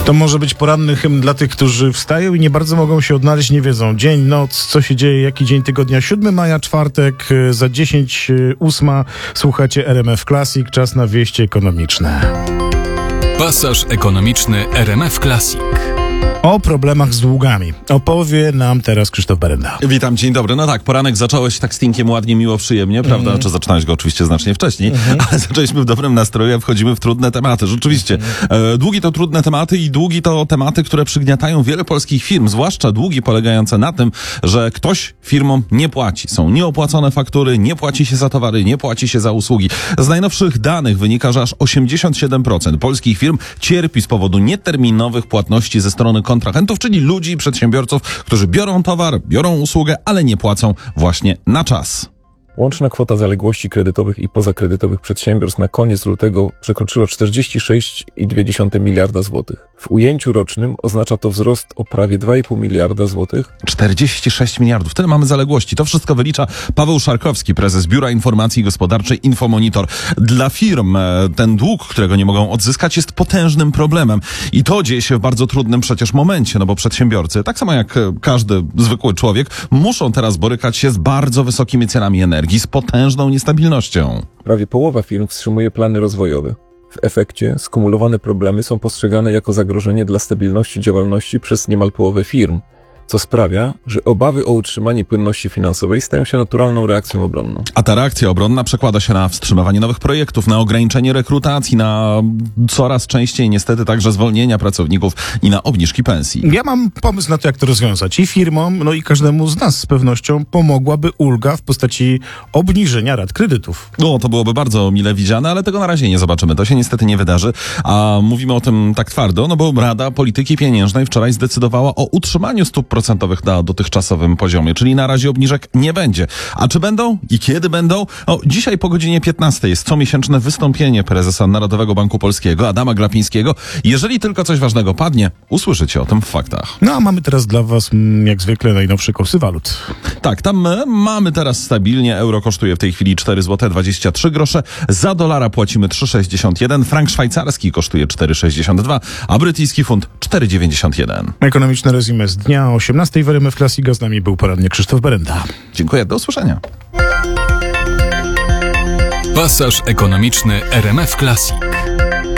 To może być poranny hymn dla tych, którzy wstają i nie bardzo mogą się odnaleźć, nie wiedzą. Dzień, noc, co się dzieje, jaki dzień tygodnia. 7 maja, czwartek, za 10:08 słuchacie RMF Classic, czas na wieści ekonomiczne. Pasaż ekonomiczny RMF Classic. O problemach z długami opowie nam teraz Krzysztof Berenda. Witam, dzień dobry. No tak, poranek zacząłeś tak stinkiem ładnie, miło, przyjemnie, prawda? Czy zaczynałeś go oczywiście znacznie wcześniej, ale zaczęliśmy w dobrym nastroju, a wchodzimy w trudne tematy. Rzeczywiście, długi to trudne tematy i długi to tematy, które przygniatają wiele polskich firm, zwłaszcza długi polegające na tym, że ktoś firmom nie płaci. Są nieopłacone faktury, nie płaci się za towary, nie płaci się za usługi. Z najnowszych danych wynika, że aż 87% polskich firm cierpi z powodu nieterminowych płatności ze strony kontrahentów, czyli ludzi, przedsiębiorców, którzy biorą towar, biorą usługę, ale nie płacą właśnie na czas. Łączna kwota zaległości kredytowych i pozakredytowych przedsiębiorstw na koniec lutego przekroczyła 46,2 miliarda złotych. W ujęciu rocznym oznacza to wzrost o prawie 2,5 miliarda złotych. 46 miliardów. Tyle mamy zaległości. To wszystko wylicza Paweł Szarkowski, prezes Biura Informacji Gospodarczej Infomonitor. Dla firm ten dług, którego nie mogą odzyskać, jest potężnym problemem. I to dzieje się w bardzo trudnym przecież momencie, no bo przedsiębiorcy, tak samo jak każdy zwykły człowiek, muszą teraz borykać się z bardzo wysokimi cenami energii, z potężną niestabilnością. Prawie połowa firm wstrzymuje plany rozwojowe. W efekcie skumulowane problemy są postrzegane jako zagrożenie dla stabilności działalności przez niemal połowę firm, co sprawia, że obawy o utrzymanie płynności finansowej stają się naturalną reakcją obronną. A ta reakcja obronna przekłada się na wstrzymywanie nowych projektów, na ograniczenie rekrutacji, na coraz częściej niestety także zwolnienia pracowników i na obniżki pensji. Ja mam pomysł na to, jak to rozwiązać. I firmom, no i każdemu z nas z pewnością pomogłaby ulga w postaci obniżenia rat kredytów. No, to byłoby bardzo mile widziane, ale tego na razie nie zobaczymy. To się niestety nie wydarzy, a mówimy o tym tak twardo, no bo Rada Polityki Pieniężnej wczoraj zdecydowała o utrzymaniu stóp procentowych na dotychczasowym poziomie, czyli na razie obniżek nie będzie. A czy będą i kiedy będą? No, dzisiaj po godzinie 15 jest comiesięczne wystąpienie prezesa Narodowego Banku Polskiego, Adama Glapińskiego. Jeżeli tylko coś ważnego padnie, usłyszycie o tym w faktach. No a mamy teraz dla was, jak zwykle, najnowsze kursy walut. Tak, tam mamy teraz stabilnie. Euro kosztuje w tej chwili 4,23 zł. Za dolara płacimy 3,61. Frank szwajcarski kosztuje 4,62, a brytyjski funt 4,91. Ekonomiczne resume z dnia 18 w RMF Classic. Z nami był porannie Krzysztof Berenda. Dziękuję, do usłyszenia. Pasaż ekonomiczny RMF Classic.